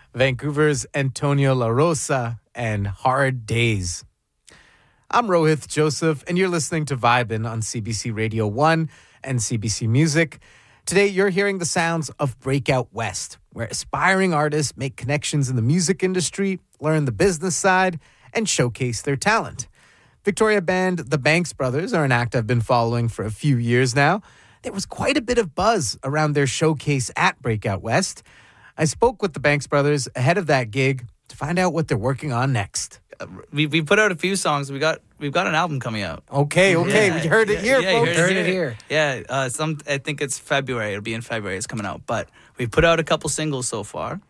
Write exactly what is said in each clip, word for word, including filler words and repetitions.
Vancouver's Antonio La Rosa, and Hard Days. I'm Rohith Joseph, and you're listening to Vibin' on C B C Radio one and C B C Music. Today, you're hearing the sounds of Breakout West, where aspiring artists make connections in the music industry, learn the business side, and showcase their talent. Victoria band The Banks Brothers are an act I've been following for a few years now. There was quite a bit of buzz around their showcase at Breakout West. I spoke with the Banks Brothers ahead of that gig to find out what they're working on next. We we put out a few songs. We got we've got an album coming out. Okay, okay, Yeah, we heard it yeah, here, yeah, folks. you Heard it here. Yeah, uh, some I think it's February. It'll be in February. It's coming out. But we've put out a couple singles so far,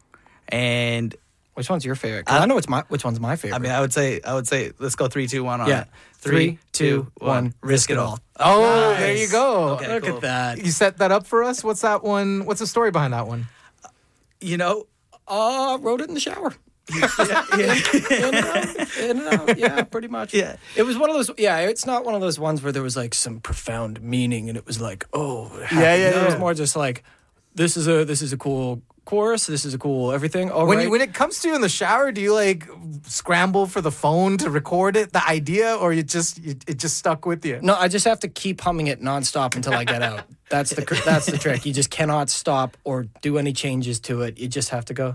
and Which one's your favorite? 'Cause I- I know it's my which one's my favorite. I mean, I would say I would say let's go three, two, one on Yeah. it. Three, two, one. one, Risk it all. Oh, Nice. there you go. Okay, Look cool. at that. You set that up for us? What's that one? What's the story behind that one? You know, Uh, wrote it in the shower. yeah, yeah. In and out, in and out. Yeah, pretty much. Yeah. It was one of those. Yeah, it's not one of those ones where there was like some profound meaning, and it was like, oh, it Yeah, yeah, It was yeah. more just like, this is a this is a cool chorus. This is a cool everything. All When right. you, when it comes to you in the shower, do you like scramble for the phone to record it, the idea, or you just you, it just stuck with you? No, I just have to keep humming it nonstop until I get out. That's the cr- that's the trick. You just cannot stop or do any changes to it. You just have to go.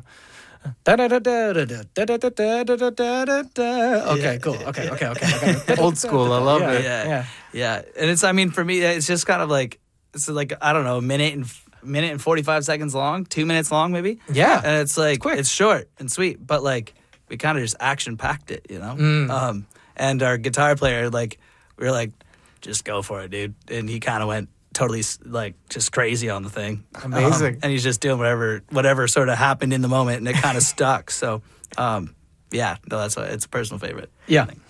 Da da da da da da da da da da da da da. Okay, cool. Okay, okay, okay. I got it. Old school, I love Yeah. it. yeah, Yeah. yeah. And it's I mean for me it's just kind of like it's like I don't know a minute and minute and forty-five seconds long, two minutes long maybe. Yeah. And it's like quick. it's short and sweet, but like we kind of just action packed it, you know. Mm. Um, and our guitar player like we were like, just go for it, dude. And he kind of went totally like just crazy on the thing. Amazing. Um, and he's just doing whatever whatever sort of happened in the moment, and it kind of stuck. So um, yeah, no, that's why it's a personal favorite. Yeah.